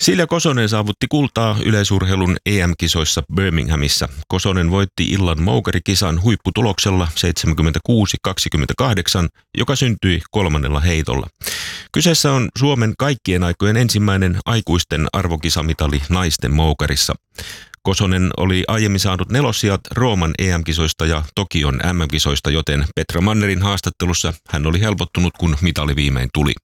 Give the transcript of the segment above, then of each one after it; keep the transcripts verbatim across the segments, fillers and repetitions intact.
Silja Kosonen saavutti kultaa yleisurheilun E M-kisoissa Birminghamissa. Kosonen voitti illan moukarikisan huipputuloksella seitsemänkymmentäkuusi kaksikymmentäkahdeksan, joka syntyi kolmannella heitolla. Kyseessä on Suomen kaikkien aikojen ensimmäinen aikuisten arvokisamitali naisten moukarissa. Kosonen oli aiemmin saanut nelossijat Rooman E M-kisoista ja Tokion M M-kisoista, joten Petra Mannerin haastattelussa hän oli helpottunut, kun mitali viimein tuli.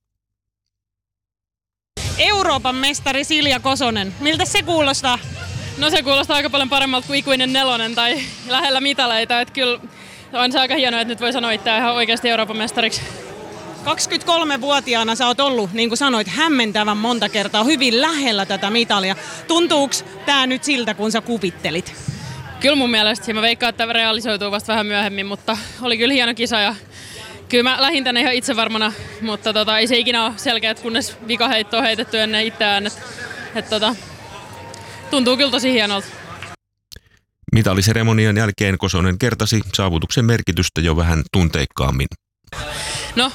Euroopan mestari Silja Kosonen. Miltä se kuulostaa? No se kuulostaa aika paljon paremmalta kuin ikuinen nelonen tai lähellä mitaleita. Että kyllä on se aika hienoa, että nyt voi sanoa itseään ihan oikeasti Euroopan mestariksi. kaksikymmentäkolmevuotiaana sä oot ollut, niin kuin sanoit, hämmentävän monta kertaa hyvin lähellä tätä mitalia. Tuntuuko tää nyt siltä, kun sä kuvittelit? Kyllä mun mielestä. Mä veikkaan, että realisoituu vasta vähän myöhemmin, mutta oli kyllä hieno kisa ja kyllä mä lähdin tänne ihan itsevarmana, mutta tota, ei se ikinä ole selkeä, kunnes vikaheitto on heitetty ennen itseään. Et, et, tota, tuntuu kyllä tosi hienolta. Mitaliseremonian jälkeen Kosonen kertasi saavutuksen merkitystä jo vähän tunteikkaammin. No,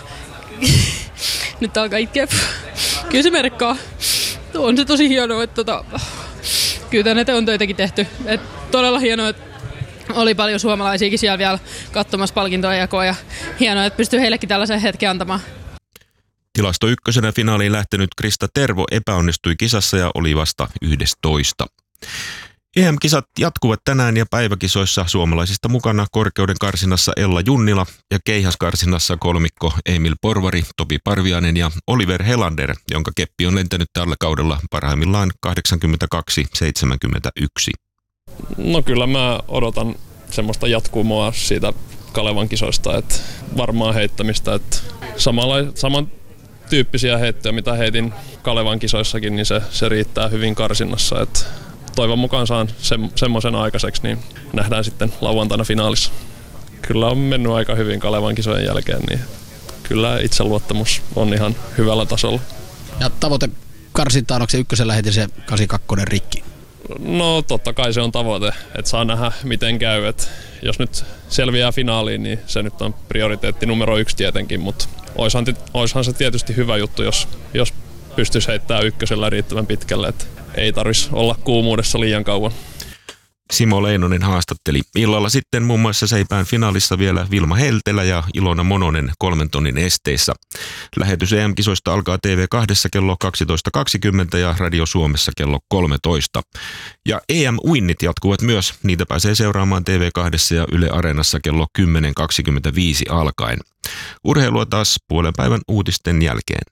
nyt alkaa itkeä. Kyllä se merkkaa. On se tosi hienoa, että tota, kyllä tänne on töitäkin tehty. Et todella hienoa, että oli paljon suomalaisiakin siellä vielä katsomassa palkintojen jakoa ja hienoa, että pystyy heillekin tällaisen hetken antamaan. Tilasto ykkösenä finaaliin lähtenyt Krista Tervo epäonnistui kisassa ja oli vasta yhdestoista. E M-kisat jatkuvat tänään ja päiväkisoissa suomalaisista mukana korkeuden karsinnassa Ella Junnila ja keihäskarsinnassa kolmikko Emil Porvari, Topi Parviainen ja Oliver Helander, jonka keppi on lentänyt tällä kaudella parhaimmillaan kahdeksankymmentäkaksi seitsemänkymmentäyksi. No kyllä mä odotan semmoista jatkumoa siitä Kalevan kisoista, että varmaan heittämistä, että samalla, saman tyyppisiä heittoja, mitä heitin Kalevan kisoissakin, niin se, se riittää hyvin karsinnassa, että toivon mukaan saan se, semmoisen aikaiseksi, niin nähdään sitten lauantaina finaalissa. Kyllä on mennyt aika hyvin Kalevan kisojen jälkeen, niin kyllä itseluottamus on ihan hyvällä tasolla. Ja tavoite karsintaan, onko se ykkösellä heti se kahdeksankymmentäkaksi rikki? No totta kai se on tavoite, että saa nähdä miten käy. Et jos nyt selviää finaaliin, niin se nyt on prioriteetti numero yksi tietenkin, mutta oishan, oishan se tietysti hyvä juttu, jos, jos pystyisi heittämään ykkösellä riittävän pitkälle, että ei tarvitsisi olla kuumuudessa liian kauan. Simo Leinonen haastatteli. Illalla sitten muun muassa Seipään finaalissa vielä Vilma Heltelä ja Ilona Mononen kolmen tonnin esteissä. Lähetys E M-kisoista alkaa T V kaksi kello kaksitoista kaksikymmentä ja Radio Suomessa kello kolmetoista. Ja E M-uinnit jatkuvat myös. Niitä pääsee seuraamaan T V kaksi ja Yle Areenassa kello kymmenen kaksikymmentäviisi alkaen. Urheilua taas puolen päivän uutisten jälkeen.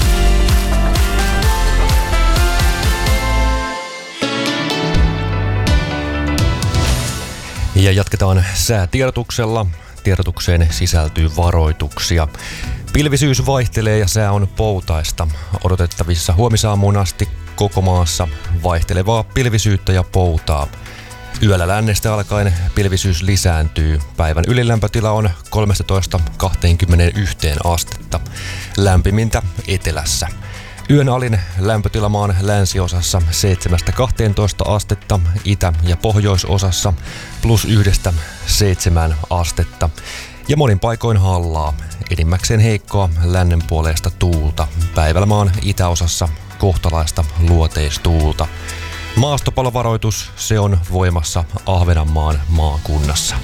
Ja jatketaan säätiedotuksella. Tiedotukseen sisältyy varoituksia. Pilvisyys vaihtelee ja sää on poutaista. Odotettavissa huomisaamuun asti koko maassa vaihtelevaa pilvisyyttä ja poutaa. Yöllä lännestä alkaen pilvisyys lisääntyy. Päivän ylilämpötila on kolmetoista kaksikymmentäyksi astetta. Lämpimintä etelässä. Yön alin lämpötila maan länsiosassa seitsemästä kahteentoista astetta, itä- ja pohjoisosassa plus yhdestä seitsemään astetta. Ja monin paikoin hallaa, enimmäkseen heikkoa lännen puoleista tuulta. Päivällä maan itäosassa kohtalaista luoteistuulta. Maastopalovaroitus, se on voimassa Ahvenanmaan maakunnassa.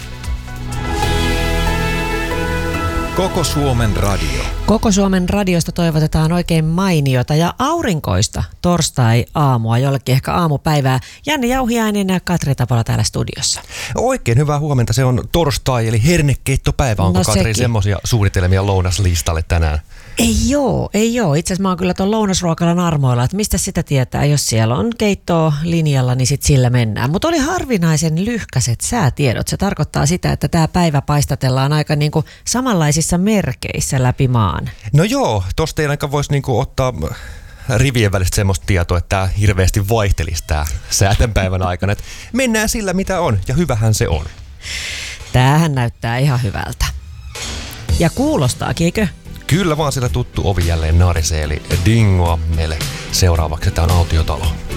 Koko Suomen radio. Koko Suomen radiosta toivotetaan oikein mainiota ja aurinkoista torstai-aamua, jollekin ehkä aamupäivää. Janne Jauhiainen ja Katri Tapola täällä studiossa. Oikein hyvää huomenta. Se on torstai eli hernekeittopäivä. Onko no Katri semmoisia suunnitelmia lounaslistalle tänään? Ei joo, ei joo. Itse asiassa mä oon kyllä tuon lounasruokalan armoilla, että mistä sitä tietää. Jos siellä on keittoa linjalla, niin sit sillä mennään. Mutta oli harvinaisen lyhkäiset säätiedot. Se tarkoittaa sitä, että tämä päivä paistatellaan aika niinku samanlaisissa merkeissä läpi maan. No joo, tosta ei ainakaan voisi niinku ottaa rivien välistä semmoista tietoa, että tämä hirveästi vaihtelisi tämä säätän päivän aikana. Et mennään sillä mitä on ja hyvähän se on. Tämähän näyttää ihan hyvältä. Ja kuulostaakin, eikö? Kyllä vaan sillä tuttu ovi jälleen narisee, eli dingoa meille seuraavaksi. Tämä on Autiotalo.